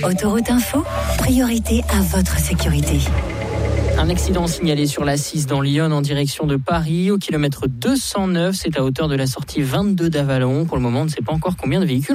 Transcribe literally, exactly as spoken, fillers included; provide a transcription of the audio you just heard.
Autoroute Info, priorité à votre sécurité. Un accident signalé sur l'A six dans l'Yonne en direction de Paris, au kilomètre deux cent neuf. C'est à hauteur de la sortie vingt-deux d'Avalon. Pour le moment, on ne sait pas encore combien de véhicules